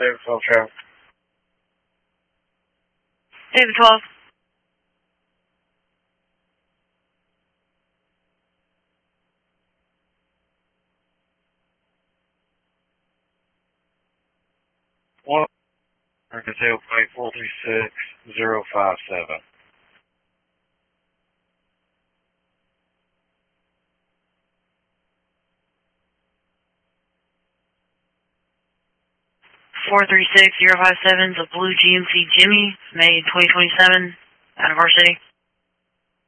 David 12 traffic. David 12. One. American tailplate 436057. 436057 is a blue GMC Jimmy, May 2027, out of our city.